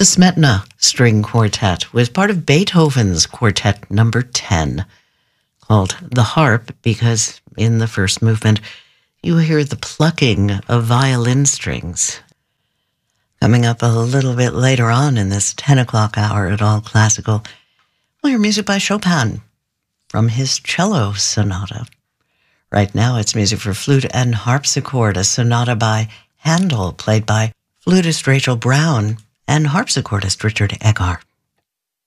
The Smetana String Quartet was part of Beethoven's Quartet Number 10, called The Harp because in the first movement you hear the plucking of violin strings. Coming up a little bit later on in this 10 o'clock hour at All Classical, we'll hear music by Chopin from his cello sonata. Right now it's music for flute and harpsichord, a sonata by Handel, played by flutist Rachel Brown and harpsichordist Richard Egar.